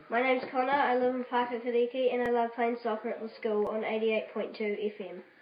My name's Connor, I live in Whakakiriki and I love playing soccer at the school on 88.2 FM.